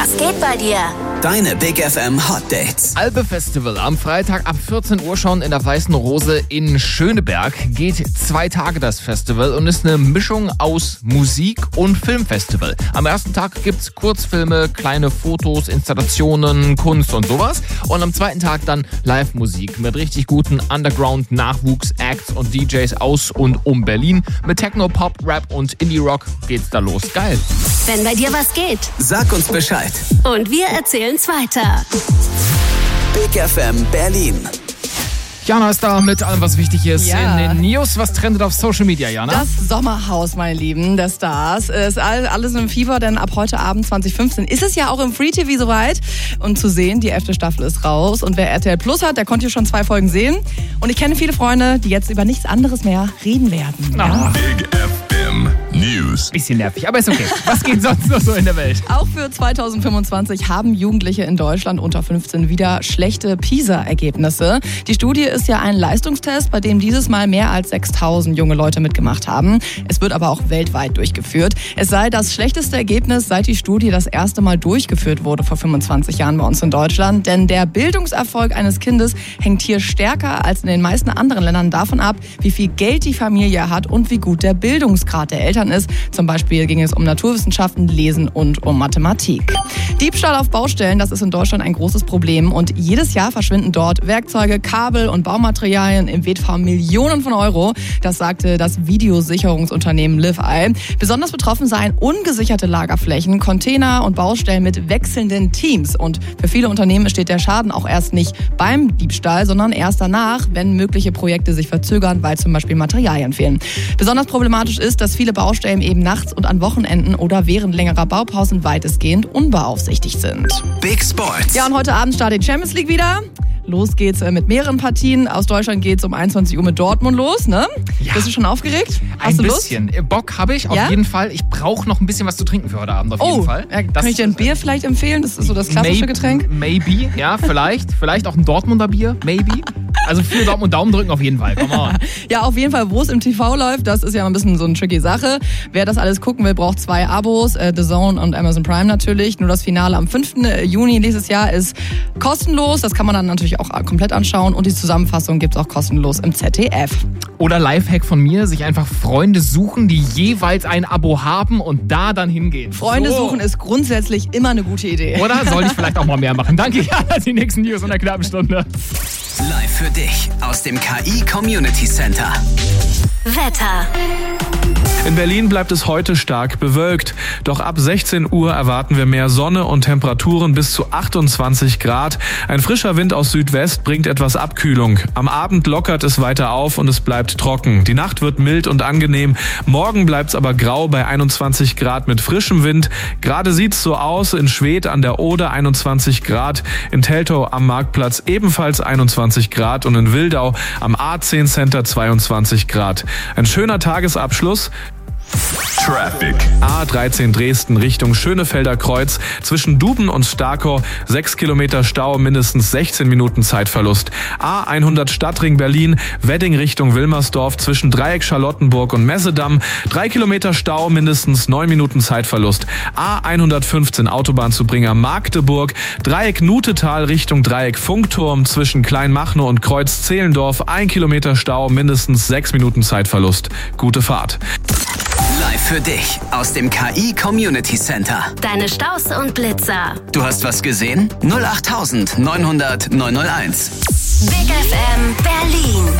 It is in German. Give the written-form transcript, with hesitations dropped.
Was geht bei dir? Deine Big FM Hot Dates. Albe Festival am Freitag ab 14 Uhr schon in der Weißen Rose in Schöneberg. Geht 2 Tage das Festival und ist eine Mischung aus Musik- und Filmfestival. Am ersten Tag gibt's Kurzfilme, kleine Fotos, Installationen, Kunst und sowas. Und am zweiten Tag dann Live-Musik mit richtig guten Underground-Nachwuchs-Acts und DJs aus und um Berlin. Mit Techno, Pop, Rap und Indie-Rock geht's da los. Geil. Wenn bei dir was geht. Sag uns Bescheid. Und wir erzählen's weiter. Big FM Berlin. Jana ist da mit allem, was wichtig ist Ja. in den News. Was trendet auf Social Media, Jana? Das Sommerhaus, meine Lieben, der Stars. Ist alles im Fieber, denn ab heute Abend 2015 ist es ja auch im Free TV soweit. Und zu sehen, die 11. Staffel ist raus. Und wer RTL Plus hat, der konnte hier schon 2 Folgen sehen. Und ich kenne viele Freunde, die jetzt über nichts anderes mehr reden werden. Ja? Big FM News. Bisschen nervig, aber ist okay. Was geht sonst noch so in der Welt? Auch für 2025 haben Jugendliche in Deutschland unter 15 wieder schlechte PISA-Ergebnisse. Die Studie ist ja ein Leistungstest, bei dem dieses Mal mehr als 6.000 junge Leute mitgemacht haben. Es wird aber auch weltweit durchgeführt. Es sei das schlechteste Ergebnis, seit die Studie das erste Mal durchgeführt wurde vor 25 Jahren bei uns in Deutschland. Denn der Bildungserfolg eines Kindes hängt hier stärker als in den meisten anderen Ländern davon ab, wie viel Geld die Familie hat und wie gut der Bildungsgrad der Eltern ist. Zum Beispiel ging es um Naturwissenschaften, Lesen und um Mathematik. Diebstahl auf Baustellen, das ist in Deutschland ein großes Problem. Und jedes Jahr verschwinden dort Werkzeuge, Kabel und Baumaterialien im Wert von Millionen von Euro. Das sagte das Videosicherungsunternehmen Liveye. Besonders betroffen seien ungesicherte Lagerflächen, Container und Baustellen mit wechselnden Teams. Und für viele Unternehmen entsteht der Schaden auch erst nicht beim Diebstahl, sondern erst danach, wenn mögliche Projekte sich verzögern, weil zum Beispiel Materialien fehlen. Besonders problematisch ist, dass viele Baustellen eben nachts und an Wochenenden oder während längerer Baupausen weitestgehend unbeaufsichtigt sind. Big Sports. Ja, und heute Abend startet die Champions League wieder. Los geht's mit mehreren Partien. Aus Deutschland geht's um 21 Uhr mit Dortmund los, ne? Ja. Bist du schon aufgeregt? Hast Ein du Lust? bisschen. Bock habe ich auf Ja? jeden Fall. Ich brauche noch ein bisschen was zu trinken für heute Abend auf jeden Fall. Ja, kann ich dir ein Bier vielleicht empfehlen? Das ist so das klassische Getränk. Maybe, ja, vielleicht. Vielleicht auch ein Dortmunder Bier, maybe. Also für Daumen drücken auf jeden Fall. Come on. Ja, auf jeden Fall, wo es im TV läuft, das ist ja ein bisschen so eine tricky Sache. Wer das alles gucken will, braucht 2 Abos, The Zone und Amazon Prime natürlich. Nur das Finale am 5. Juni nächstes Jahr ist kostenlos. Das kann man dann natürlich auch komplett anschauen. Und die Zusammenfassung gibt's auch kostenlos im ZDF. Oder Lifehack von mir, sich einfach Freunde suchen, die jeweils ein Abo haben und da dann hingehen. Freunde So. suchen ist grundsätzlich immer eine gute Idee. Oder sollte ich vielleicht auch mal mehr machen? Danke, Jana. Die nächsten News in einer knappen Stunde. Live für dich aus dem KI Community Center. Wetter. In Berlin bleibt es heute stark bewölkt. Doch ab 16 Uhr erwarten wir mehr Sonne und Temperaturen bis zu 28 Grad. Ein frischer Wind aus Südwest bringt etwas Abkühlung. Am Abend lockert es weiter auf und es bleibt trocken. Die Nacht wird mild und angenehm. Morgen bleibt es aber grau bei 21 Grad mit frischem Wind. Gerade sieht es so aus. In Schwedt an der Oder 21 Grad. In Teltow am Marktplatz ebenfalls 21 Grad. Und in Wildau am A10 Center 22 Grad. Ein schöner Tagesabschluss. Traffic. A13 Dresden Richtung Schönefelder Kreuz. Zwischen Duben und Starkow 6 Kilometer Stau, mindestens 16 Minuten Zeitverlust. A100 Stadtring Berlin, Wedding Richtung Wilmersdorf. Zwischen Dreieck Charlottenburg und Messedamm 3 Kilometer Stau, mindestens 9 Minuten Zeitverlust. A115 Autobahnzubringer Magdeburg, Dreieck Nutetal Richtung Dreieck Funkturm. Zwischen Kleinmachnow und Kreuz Zehlendorf 1 Kilometer Stau, mindestens 6 Minuten Zeitverlust. Gute Fahrt. Live für dich aus dem KI Community Center. Deine Staus und Blitzer. Du hast was gesehen? 08900 901. Big FM Berlin.